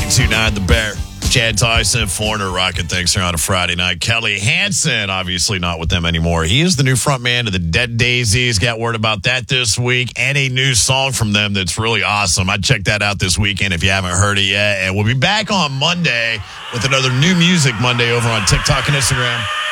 92.9 The Bear. Chad Tyson, Foreigner, Rocket Thanks here on a Friday night. Kelly Hansen, obviously not with them anymore. He is the new front man of the Dead Daisies. Got word about that this week, and a new song from them that's really awesome. I checked that out this weekend if you haven't heard it yet. And we'll be back on Monday with another New Music Monday over on TikTok and Instagram.